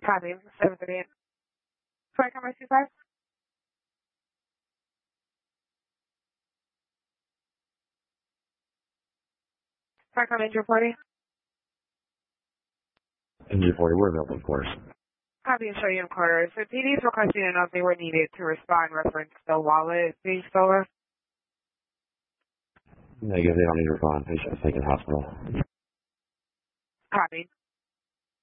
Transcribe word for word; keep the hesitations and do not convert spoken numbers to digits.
Copy. seven thirty-eight. Flight number two five. Flight number injury forty. Injury forty, we're available, of course. Copy and show you in quarters. So P Ds requesting to know if they were needed to respond reference to the wallet being stolen. Negative, they don't need to respond. Patient is taken to the hospital. Copy.